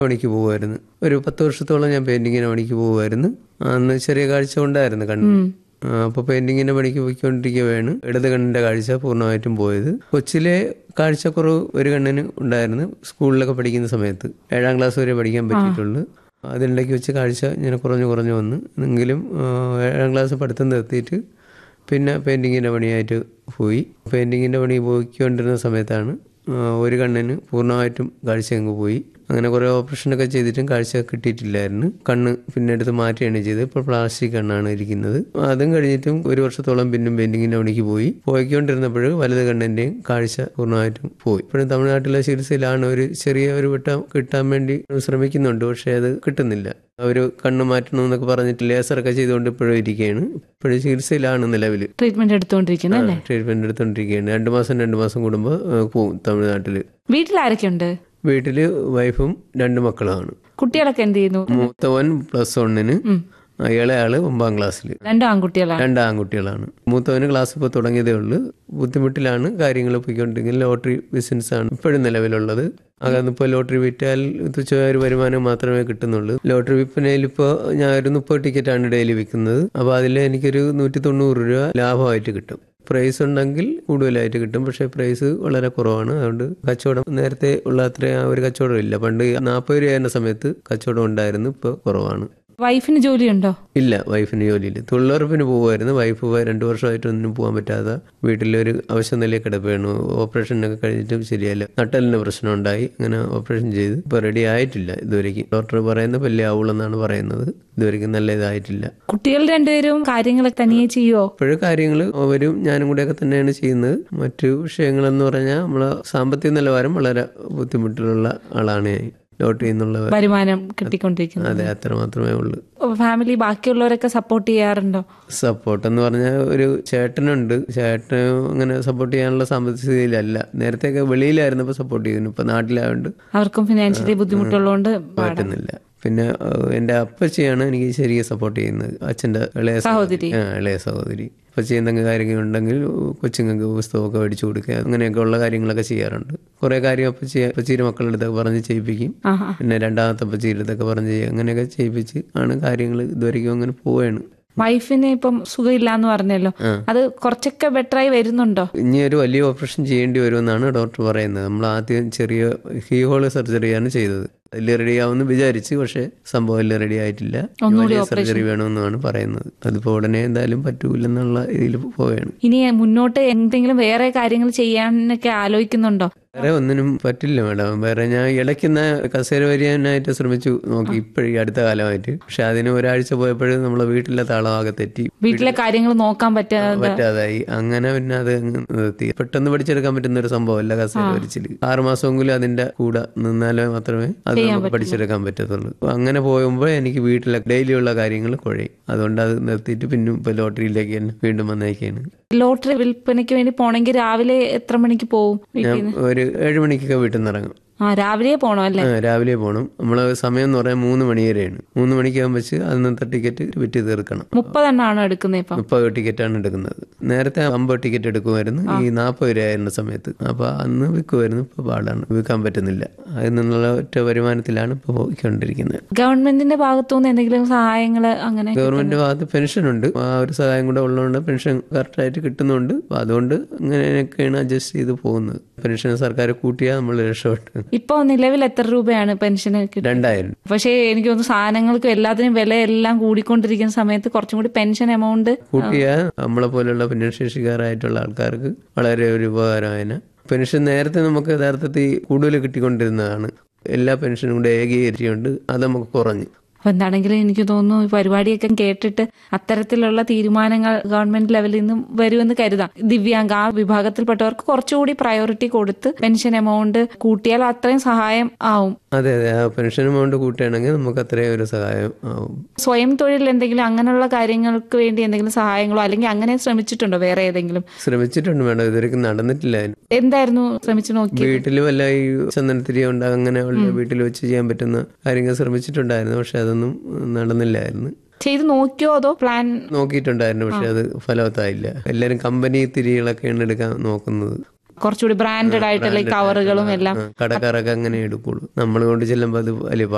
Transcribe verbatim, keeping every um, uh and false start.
പണിക്ക് പോകുമായിരുന്നു. ഒരു പത്ത് വർഷത്തോളം ഞാൻ പെയിന്റിങ്ങിന് പണിക്ക് പോകുമായിരുന്നു. അന്ന് ചെറിയ കാഴ്ച ഉണ്ടായിരുന്നു കണ്ണ്. അപ്പോൾ പെയിന്റിങ്ങിന്റെ പണിക്ക് പോയിക്കൊണ്ടിരിക്കുകയാണ് ഇടത് കണ്ണിന്റെ കാഴ്ച പൂർണ്ണമായിട്ടും പോയത്. കൊച്ചിലെ കാഴ്ചക്കുറവ് ഒരു കണ്ണിന് ഉണ്ടായിരുന്നു. സ്കൂളിലൊക്കെ പഠിക്കുന്ന സമയത്ത് ഏഴാം ക്ലാസ് വരെ പഠിക്കാൻ പറ്റിയിട്ടുള്ളൂ. അതിനിടയ്ക്ക് വെച്ച് കാഴ്ച ഇങ്ങനെ കുറഞ്ഞു കുറഞ്ഞു വന്നു. എങ്കിലും ഏഴാം ക്ലാസ് പഠിത്തം നിർത്തിയിട്ട് പിന്നെ പെയിന്റിങ്ങിന്റെ പണിയായിട്ട് പോയി. പെയിന്റിങ്ങിന്റെ പണി പോയിക്കൊണ്ടിരുന്ന സമയത്താണ് ഒരു കണ്ണിന് പൂർണ്ണമായിട്ടും കാഴ്ച അങ്ങ് പോയി. അങ്ങനെ കുറേ ഓപ്പറേഷനൊക്കെ ചെയ്തിട്ടും കാഴ്ച കിട്ടിയിട്ടില്ലായിരുന്നു. കണ്ണ് പിന്നെ എടുത്ത് മാറ്റുകയാണ് ചെയ്തത്. ഇപ്പോൾ പ്ലാസ്റ്റിക് കണ്ണാണ് ഇരിക്കുന്നത്. അതും കഴിഞ്ഞിട്ടും ഒരു വർഷത്തോളം പിന്നും പെയിന്റിങ്ങിന്റെ പണിക്ക് പോയി. പോയിക്കൊണ്ടിരുന്നപ്പോൾ വലത് കണ്ണിന്റെയും കാഴ്ച പൂർണ്ണമായിട്ടും പോയി. ഇപ്പോഴും തമിഴ്നാട്ടിലെ ചികിത്സയിലാണ്. ഒരു ചെറിയ ഒരു വെട്ടം കിട്ടാൻ വേണ്ടി ശ്രമിക്കുന്നുണ്ട്, പക്ഷേ അത് കിട്ടുന്നില്ല. ഒരു കണ്ണ് മാറ്റണം എന്നൊക്കെ പറഞ്ഞിട്ട് ലേസറൊക്കെ ചെയ്തുകൊണ്ട് ഇപ്പോഴും ഇരിക്കുകയാണ്. ഇപ്പോഴും ചികിത്സയിലാണ് നിലവിൽ. Treatment എടുത്തുകൊണ്ടിരിക്കുന്നത് treatment എടുത്തുകൊണ്ടിരിക്കുകയാണ്. രണ്ടു മാസം രണ്ടു മാസം കൂടുമ്പോൾ പോകും തമിഴ്നാട്ടില്. വീട്ടിൽ ആരൊക്കെയുണ്ട്? വീട്ടില് വൈഫും രണ്ട് മക്കളുമാണ്. കുട്ടികളൊക്കെ എന്ത് ചെയ്യുന്നു? മൂത്തവൻ പ്ലസ് വണ്ണിന്, ഇളയാള് ഒമ്പതാം ക്ലാസ്സിൽ. രണ്ട് ആൺകുട്ടികളാണ്. രണ്ട് ആൺകുട്ടികളാണ്. മൂത്തവന് ക്ലാസ് ഇപ്പോൾ തുടങ്ങിയതേ ഉള്ളൂ. ബുദ്ധിമുട്ടിലാണ് കാര്യങ്ങൾ പോയിക്കൊണ്ടിരിക്കുന്നത്. ലോട്ടറി ബിസിനസ് ആണ് ഇപ്പോഴും നിലവിലുള്ളത്. അകന്നിപ്പോൾ ലോട്ടറി വിറ്റാൽ തുച്ഛമായ ഒരു വരുമാനം മാത്രമേ കിട്ടുന്നുള്ളൂ. ലോട്ടറി വിൽപ്പനയിൽ ഇപ്പോൾ ഞാൻ ഒരു മുപ്പത് ടിക്കറ്റാണ് ഡെയിലി വിൽക്കുന്നത്. അപ്പോൾ അതിൽ എനിക്കൊരു നൂറ്റി തൊണ്ണൂറ് രൂപ ലാഭമായിട്ട് കിട്ടും. പ്രൈസ് ഉണ്ടെങ്കിൽ കൂടുതലായിട്ട് കിട്ടും, പക്ഷേ പ്രൈസ് വളരെ കുറവാണ്. അതുകൊണ്ട് കച്ചവടം നേരത്തെ ഉള്ള അത്രയും ആ ഒരു കച്ചവടം ഇല്ല. പണ്ട് നാൽപ്പത് രൂപ ആയിരുന്ന സമയത്ത് കച്ചവടം ഉണ്ടായിരുന്നു, ഇപ്പോൾ കുറവാണ്. വൈഫിന് ജോലിയുണ്ടോ? ഇല്ല, വൈഫിന് ജോലിയില്ല. തൊഴിലുറപ്പിന് പോകുമായിരുന്നു. വൈഫ് രണ്ടു വർഷമായിട്ടൊന്നും പോകാൻ പറ്റാതെ വീട്ടിലൊരു അവശ നിലയിൽ കിടക്കുകയാണ്. ഓപ്പറേഷനൊക്കെ കഴിഞ്ഞിട്ടും ശരിയല്ല. നട്ടലിന് പ്രശ്നം ഉണ്ടായി. അങ്ങനെ ഓപ്പറേഷൻ ചെയ്ത് ഇപ്പോൾ റെഡി ആയിട്ടില്ല ഇതുവരെയ്ക്കും. ഡോക്ടർ പറയുന്നത് പല്ല് ആവുള്ളെന്നാണ് പറയുന്നത്. ഇതുവരെയ്ക്കും നല്ല ഇതായിട്ടില്ല. കുട്ടികൾ രണ്ടുപേരും കാര്യങ്ങളൊക്കെ തനിയെ ചെയ്യുമോ? ഇപ്പോഴും കാര്യങ്ങൾ അവരും ഞാനും കൂടെയൊക്കെ തന്നെയാണ് ചെയ്യുന്നത്. മറ്റു വിഷയങ്ങളെന്ന് പറഞ്ഞാൽ നമ്മളെ സാമ്പത്തിക നിലവാരം വളരെ ബുദ്ധിമുട്ടിലുള്ള ആളാണ് ഞാൻ. ലോട്ടറി എന്നുള്ള വരുമാനം കിട്ടിക്കൊണ്ടിരിക്കുന്നത്. അതെ, അത്ര മാത്രമേ ഉള്ളൂ. ഫാമിലി ബാക്കിയുള്ളവരൊക്കെ സപ്പോർട്ട് ചെയ്യാറുണ്ടോ? സപ്പോർട്ട് എന്ന് പറഞ്ഞാൽ ഒരു ചേട്ടനുണ്ട്. ചേട്ടന് അങ്ങനെ സപ്പോർട്ട് ചെയ്യാനുള്ള സാമ്പത്തിക സ്ഥിതിയിലല്ല. നേരത്തെയൊക്കെ വെളിയിലായിരുന്നപ്പോൾ സപ്പോർട്ട് ചെയ്യുന്നു. ഇപ്പൊ നാട്ടിലായോണ്ട് അവർക്കും ഫിനാൻഷ്യലി ബുദ്ധിമുട്ടുള്ളതുകൊണ്ട് പറ്റുന്നില്ല. പിന്നെ എൻ്റെ അപ്പച്ചിയാണ് എനിക്ക് ശരിക്കും സപ്പോർട്ട് ചെയ്യുന്നത്. അച്ഛൻ്റെ ഇളയ സഹോദരി ഇളയ സഹോദരി അപ്പച്ചി എന്തെങ്കിലും കാര്യങ്ങളുണ്ടെങ്കിൽ കൊച്ചുങ്ങൾക്ക് പുസ്തകമൊക്കെ മേടിച്ചു കൊടുക്കുക, അങ്ങനെയൊക്കെ ഉള്ള കാര്യങ്ങളൊക്കെ ചെയ്യാറുണ്ട്. കുറെ കാര്യം അപ്പച്ചി അപ്പച്ചിയുടെ മക്കളുടെ അടുത്തൊക്കെ പറഞ്ഞ് ചെയ്യിപ്പിക്കും. പിന്നെ രണ്ടാമത്തെ അപ്പച്ചിയുടെ അടുത്തൊക്കെ പറഞ്ഞ് ചെയ്യും. അങ്ങനെയൊക്കെ ചെയ്യിപ്പിച്ച് ആണ് കാര്യങ്ങൾ ഇതുവരെയ്ക്കും അങ്ങനെ പോവുകയാണ്. വൈഫിന് ഇപ്പം സുഖമില്ലാന്ന് പറഞ്ഞല്ലോ, അത് കുറച്ചൊക്കെ ബെറ്ററായി വരുന്നുണ്ടോ? ഇനി ഒരു വലിയ ഓപ്പറേഷൻ ചെയ്യേണ്ടി വരുമെന്നാണ് ഡോക്ടർ പറയുന്നത്. നമ്മൾ ആദ്യം ചെറിയ കീഹോൾ സർജറിയാണ് ചെയ്തത്. അതിൽ റെഡി ആവുമെന്ന് വിചാരിച്ച്, പക്ഷെ സംഭവം എല്ലാം റെഡി ആയിട്ടില്ല. വലിയ സർജറി വേണമെന്നാണ് പറയുന്നത്. അതിപ്പോ ഉടനെ എന്തായാലും പറ്റൂലെന്നുള്ള ഇതിൽ പോവുകയാണ്. ഇനി മുന്നോട്ട് എന്തെങ്കിലും വേറെ കാര്യങ്ങൾ ചെയ്യാനൊക്കെ ആലോചിക്കുന്നുണ്ടോ? വേറെ ഒന്നിനും പറ്റില്ല മാഡം. വേറെ ഞാൻ ഇളയ്ക്കുന്ന കസേര വരിയാനായിട്ട് ശ്രമിച്ചു നോക്കി ഇപ്പോഴും അടുത്ത കാലമായിട്ട്. പക്ഷെ അതിന് ഒരാഴ്ച പോയപ്പോഴും നമ്മളെ വീട്ടിലെ താളമാകെ തെറ്റി, വീട്ടിലെ കാര്യങ്ങൾ നോക്കാൻ പറ്റാതെ പറ്റാതായി. അങ്ങനെ പിന്നെ അത് നിർത്തി. പെട്ടെന്ന് പഠിച്ചെടുക്കാൻ പറ്റുന്ന ഒരു സംഭവമല്ല കസേര വരിച്ചില്. ആറുമാസമെങ്കിലും അതിന്റെ കൂടെ നിന്നാലേ മാത്രമേ അത് നമുക്ക് പഠിച്ചെടുക്കാൻ പറ്റത്തുള്ളൂ. അങ്ങനെ പോകുമ്പോൾ എനിക്ക് വീട്ടിലെ ഡെയിലി ഉള്ള കാര്യങ്ങൾ കുഴയും. അതുകൊണ്ട് അത് നിർത്തിയിട്ട് പിന്നെ ഇപ്പൊ ലോട്ടറിയിലേക്ക് തന്നെ വീണ്ടും വന്നേക്കാണ്. ലോട്ടറി വിൽപ്പനയ്ക്ക് വേണ്ടി പോണെങ്കിൽ രാവിലെ എത്ര മണിക്ക് പോകും? ഒരു ഏഴ് മണിക്കൊക്കെ വീട്ടിൽ നിന്ന് ഇറങ്ങും. ആ രാവിലെ പോകണം അല്ലേ? രാവിലെ പോകണം. നമ്മളെ സമയം എന്ന് പറയാൻ മൂന്ന് മണി വരെയാണ്. മൂന്ന് മണിക്കാകുമ്പോൾ വെച്ച് അതിനകത്ത് ടിക്കറ്റ് വിറ്റ് തീർക്കണം. മുപ്പതെണ്ണാണോ എടുക്കുന്നത്? ഇപ്പം മുപ്പത് ടിക്കറ്റാണ് എടുക്കുന്നത്. നേരത്തെ അമ്പത് ടിക്കറ്റ് എടുക്കുമായിരുന്നു ഈ നാൽപ്പത് രൂപയായിരുന്ന സമയത്ത്. അപ്പൊ അന്ന് വിൽക്കുമായിരുന്നു. ഇപ്പൊ പാടാണ്, വിൽക്കാൻ പറ്റുന്നില്ല. അതിൽ നിന്നുള്ള ഒറ്റ വരുമാനത്തിലാണ് ഇപ്പൊ പോയിക്കൊണ്ടിരിക്കുന്നത്. ഗവൺമെന്റിന്റെ ഭാഗത്തുനിന്ന് എന്തെങ്കിലും സഹായങ്ങൾ അങ്ങനെ? ഗവൺമെന്റ് ഭാഗത്ത് പെൻഷൻ ഉണ്ട്. ആ ഒരു സഹായം കൂടെ ഉള്ളതുകൊണ്ട് പെൻഷൻ കറക്റ്റായിട്ട് കിട്ടുന്നുണ്ട്. അപ്പൊ അതുകൊണ്ട് ഇങ്ങനെയൊക്കെയാണ് അഡ്ജസ്റ്റ് ചെയ്ത് പോകുന്നത്. പെൻഷൻ സർക്കാർ കൂട്ടിയാൽ നമ്മൾ രക്ഷപ്പെട്ടു. ഇപ്പൊ നിലവിൽ എത്ര രൂപയാണ് പെൻഷന്? രണ്ടായിരം. പക്ഷേ എനിക്ക് തോന്നുന്നു സാധനങ്ങൾക്കും എല്ലാത്തിനും വില എല്ലാം കൂടിക്കൊണ്ടിരിക്കുന്ന സമയത്ത് കുറച്ചും കൂടി പെൻഷൻ എമൗണ്ട് കൂട്ടിയാൽ നമ്മളെ പോലെയുള്ള ഭിന്നശേഷിക്കാരായിട്ടുള്ള ആൾക്കാർക്ക് വളരെ ഒരു ഉപകാരമാണ്. പെൻഷൻ നേരത്തെ നമുക്ക് യഥാർത്ഥത്തിൽ കൂടുതൽ കിട്ടിക്കൊണ്ടിരുന്നതാണ്. എല്ലാ പെൻഷനും കൂടെ ഏകീകരിച്ചുകൊണ്ട് അത് നമുക്ക് കുറഞ്ഞു. അപ്പൊ എന്താണെങ്കിലും എനിക്ക് തോന്നുന്നു ഈ പരിപാടിയൊക്കെ കേട്ടിട്ട് അത്തരത്തിലുള്ള തീരുമാനങ്ങൾ ഗവൺമെന്റ് ലെവലിൽ നിന്നും വരുമെന്ന് കരുതാം. ദിവ്യാംഗ ആ വിഭാഗത്തിൽപ്പെട്ടവർക്ക് കുറച്ചുകൂടി പ്രയോറിറ്റി കൊടുത്ത് പെൻഷൻ എമൗണ്ട് കൂട്ടിയാൽ അത്രയും സഹായം ആവും. അതെ അതെ, ആ പെൻഷൻ എമൗണ്ട് കൂട്ടുകയാണെങ്കിൽ നമുക്ക് അത്രയും ഒരു സഹായം ആവും. സ്വയം തൊഴിൽ എന്തെങ്കിലും അങ്ങനെയുള്ള കാര്യങ്ങൾക്ക് വേണ്ടി എന്തെങ്കിലും സഹായങ്ങളോ അല്ലെങ്കിൽ അങ്ങനെ ശ്രമിച്ചിട്ടുണ്ടോ? വേറെ ഏതെങ്കിലും ശ്രമിച്ചിട്ടുണ്ട് മേഡം, ഇതുവരെയ്ക്കും നടന്നിട്ടില്ല. എന്തായിരുന്നു ശ്രമിച്ചു നോക്കി? വീട്ടിൽ വല്ല ഈ ചന്ദനത്തിരി ഉണ്ട്, അങ്ങനെ വീട്ടിൽ വെച്ച് ചെയ്യാൻ പറ്റുന്ന കാര്യങ്ങൾ ശ്രമിച്ചിട്ടുണ്ടായിരുന്നു. പക്ഷെ അതൊന്നും നടന്നില്ലായിരുന്നു. ചെയ്ത് നോക്കിയോ അതോ പ്ലാൻ നോക്കിയിട്ടുണ്ടായിരുന്നു, പക്ഷെ അത് ഫലവത്തായില്ല. എല്ലാരും കമ്പനി തിരികളൊക്കെയാണ് എടുക്കാൻ നോക്കുന്നത്. കുറച്ചുകൂടി ബ്രാൻഡഡ് ആയിട്ടുള്ള കവറുകളും എല്ലാം കടക്കാരൊക്കെ അങ്ങനെ എടുക്കുള്ളൂ. നമ്മൾ കൊണ്ട് ചെല്ലുമ്പോൾ അത് വലിയ